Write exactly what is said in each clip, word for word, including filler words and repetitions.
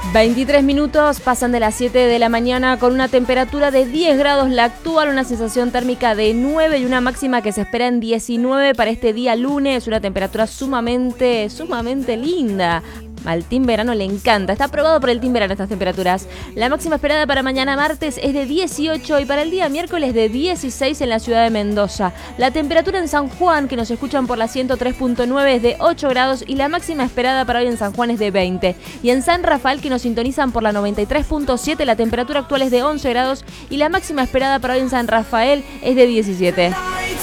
veintitrés minutos pasan de las siete de la mañana con una temperatura de diez grados la actual, una sensación térmica de nueve y una máxima que se espera en diecinueve para este día lunes, una temperatura sumamente, sumamente linda. Al Team Verano le encanta, está aprobado por el Team Verano estas temperaturas. La máxima esperada para mañana martes es de dieciocho y para el día miércoles de dieciséis en la ciudad de Mendoza. La temperatura en San Juan, que nos escuchan por la ciento tres punto nueve, es de ocho grados y la máxima esperada para hoy en San Juan es de veinte. Y en San Rafael, que nos sintonizan por la noventa y tres punto siete, la temperatura actual es de once grados y la máxima esperada para hoy en San Rafael es de diecisiete.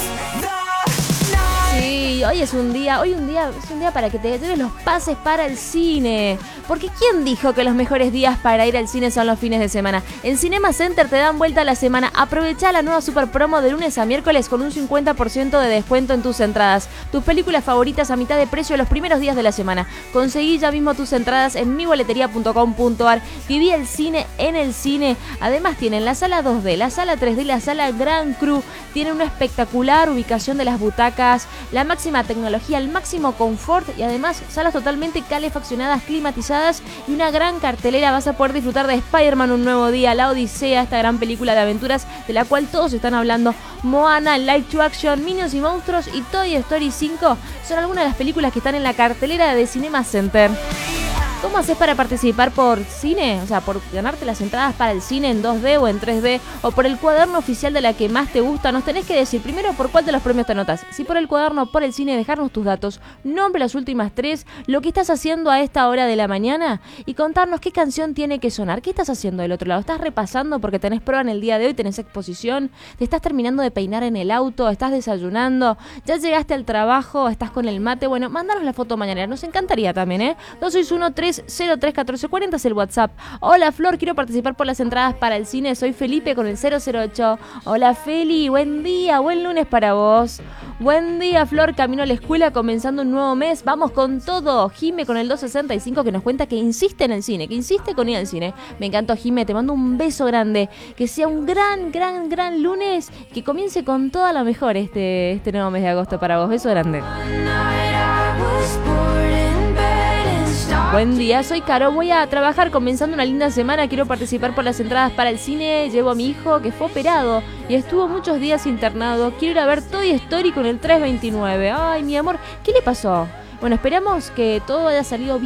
Hoy es un día, hoy un día, es un día para que te lleves los pases para el cine. Porque ¿quién dijo que los mejores días para ir al cine son los fines de semana? En Cinema Center te dan vuelta a la semana. Aprovecha la nueva super promo de lunes a miércoles con un cincuenta por ciento de descuento en tus entradas. Tus películas favoritas a mitad de precio los primeros días de la semana. Conseguí ya mismo tus entradas en mi boletería punto com punto ar. Viví el cine en el cine. Además tienen la sala dos D, la sala tres D, la sala Gran Cru. Tienen una espectacular ubicación de las butacas, la máxima tecnología, el máximo confort y además salas totalmente calefaccionadas, climatizadas y una gran cartelera. Vas a poder disfrutar de Spider-Man un nuevo día, La Odisea, esta gran película de aventuras de la cual todos están hablando, Moana, Live to Action, Minions y Monstruos y Toy Story cinco son algunas de las películas que están en la cartelera de Cinema Center. ¿Cómo haces para participar por cine? O sea, por ganarte las entradas para el cine en dos D o en tres D o por el cuaderno oficial de la que más te gusta. Nos tenés que decir primero por cuál de los premios te anotas. Si por el cuaderno o por el cine, dejarnos tus datos, nombre las últimas tres, lo que estás haciendo a esta hora de la mañana y contarnos qué canción tiene que sonar. ¿Qué estás haciendo del otro lado? ¿Estás repasando porque tenés prueba en el día de hoy, tenés exposición? ¿Te estás terminando de peinar en el auto? ¿Estás desayunando? ¿Ya llegaste al trabajo? ¿Estás con el mate? Bueno, mándanos la foto mañana. Nos encantaría también, ¿eh? dos seis uno tres cero tres uno cuatro cuatro cero es el WhatsApp. Hola Flor, quiero participar por las entradas para el cine. Soy Felipe con el cero cero ocho. Hola Feli, buen día, buen lunes para vos. Buen día Flor, camino a la escuela comenzando un nuevo mes. Vamos con todo. Jime con el doscientos sesenta y cinco que nos cuenta que insiste en el cine, que insiste con ir al cine. Me encantó Jime, te mando un beso grande. Que sea un gran, gran, gran lunes. Que comience con toda la mejor este, este nuevo mes de agosto para vos. Beso grande. Buen día, soy Caro, voy a trabajar comenzando una linda semana, quiero participar por las entradas para el cine, llevo a mi hijo que fue operado y estuvo muchos días internado, quiero ir a ver Toy Story con el trescientos veintinueve. Ay, mi amor, ¿qué le pasó? Bueno, esperamos que todo haya salido bien.